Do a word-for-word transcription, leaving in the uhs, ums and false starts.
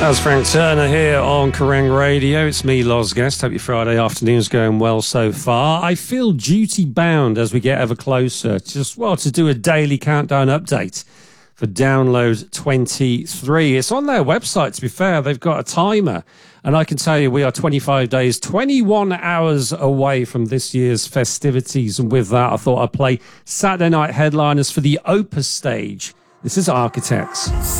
That's Frank Turner here on Kerrang Radio. It's me, Loz Guest. Hope your Friday afternoon's going well so far. I feel duty bound as we get ever closer, just, well, to do a daily countdown update for Download twenty-three. It's on their website, to be fair. They've got a timer. And I can tell you we are twenty-five days, twenty-one hours away from this year's festivities. And with that, I thought I'd play Saturday Night Headliners for the Opus stage. This is Architects.